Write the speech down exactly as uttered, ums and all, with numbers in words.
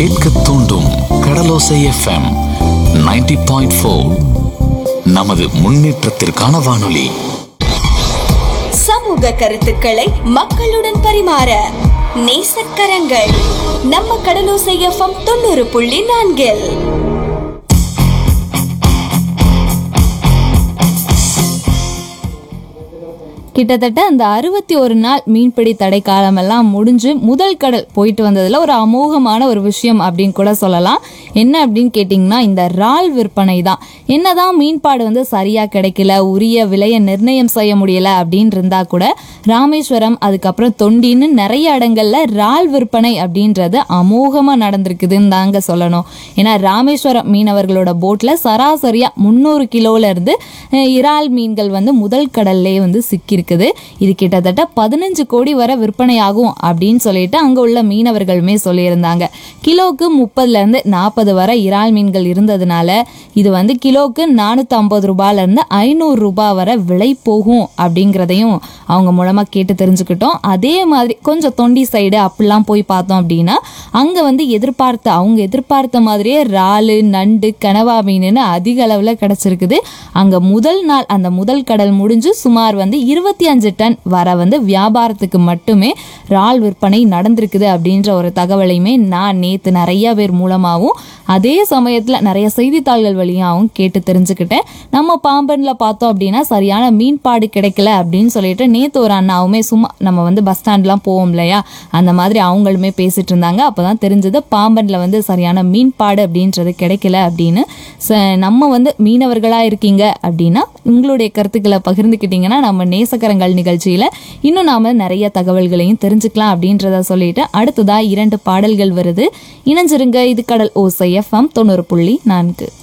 கேட்க தூண்டும் கடலோசை FM ninety point four. நமது முன்னேற்றத்திற்கான வானொலி. சமூக கருத்துக்களை மக்களுடன் பரிமாற நேசக்கரங்கள் நம்ம கடலோசை எஃப்எம் தொண்ணூறு புள்ளி நான்கில். கிட்டத்தட்ட அந்த அறுபத்தி ஒரு நாள் மீன்பிடி தடை காலமெல்லாம் முடிஞ்சு முதல் கடல் போயிட்டு வந்ததுல ஒரு அமோகமான ஒரு விஷயம் அப்படின்னு கூட சொல்லலாம். என்ன அப்படின்னு கேட்டிங்கன்னா, இந்த இறால் விற்பனை தான். என்னதான் மீன்பாடு வந்து சரியா கிடைக்கல, உரிய விலையை நிர்ணயம் செய்ய முடியல அப்படின்னு இருந்தா கூட ராமேஸ்வரம் அதுக்கப்புறம் தொண்டின்னு நிறைய இடங்கள்ல இறால் விற்பனை அப்படின்றது அமோகமா நடந்திருக்குதுன்னு தாங்க சொல்லணும். ஏன்னா ராமேஸ்வரம் மீனவர்களோட போட்ல சராசரியா முந்நூறு கிலோல இருந்து இறால் மீன்கள் வந்து முதல் கடல்லே வந்து சிக்கி இருக்குது. இது கிட்டத்தட்ட பதினஞ்சு கோடி வரை விற்பனை ஆகும் அப்படின்னு சொல்லிட்டு அங்க உள்ள மீனவர்களுமே சொல்லியிருந்தாங்க. கிலோக்கு முப்பதுல இருந்து நாற்பது வரை இறால் மீன்கள் இருந்ததுனால இது வந்து கிலோக்கு நானூத்தி ஐம்பது ரூபாயில இருந்து ஐநூறு ரூபாய் வரை விலை போகும் அப்படிங்கிறதையும் அவங்க மூலமா கேட்டு தெரிஞ்சுக்கிட்டோம். அதே மாதிரி கொஞ்சம் தொண்டி சைடு அப்படிலாம் போய் பார்த்தோம் அப்படின்னா அங்க வந்து எதிர்பார்த்த அவங்க எதிர்பார்த்த மாதிரியே இறாலு, நண்டு, கனவா மீனுன்னு அதிக அளவுல கிடைச்சிருக்குது. அங்க முதல் நாள் அந்த முதல் கடல் முடிஞ்சு சுமார் வந்து இருபத்தி அஞ்சு டன் வர வந்து வியாபாரத்துக்கு மட்டுமே இறால் விற்பனை நடந்திருக்குது அப்படின்ற ஒரு தகவலையுமே நான் நேத்து நிறைய பேர் மூலமாகவும் அதே சமயத்துல நிறைய செய்தித்தாள்கள் வழியாகவும் கேட்டு தெரிஞ்சுக்கிட்டேன். நம்ம பாம்பன்ல பார்த்தோம் அப்படின்னா சரியான மீன்பாடு கிடைக்கல அப்படின்னு சொல்லிட்டு நேத்து ஒரு அண்ணாவுமே சும்மா நம்ம வந்து பஸ் ஸ்டாண்ட்லாம் போவோம் இல்லையா, அந்த மாதிரி அவங்களுமே பேசிட்டு இருந்தாங்க. அப்பதான் தெரிஞ்சது பாம்பன்ல வந்து சரியான மீன்பாடு அப்படின்றது கிடைக்கல அப்படின்னு. நம்ம வந்து மீனவர்களா இருக்கீங்க அப்படின்னா உங்களுடைய கருத்துக்களை பகிர்ந்துக்கிட்டீங்கன்னா நம்ம நேசக்கரங்கள் நிகழ்ச்சியில இன்னும் நாம நிறைய தகவல்களையும் தெரிஞ்சுக்கலாம் அப்படின்றத சொல்லிட்டு அடுத்ததா இரண்டு பாடல்கள் வருது. இணைஞ்சிருங்க. இது கடல் ஓசை எஃப்எம் தொண்ணூறு புள்ளி நான்கு.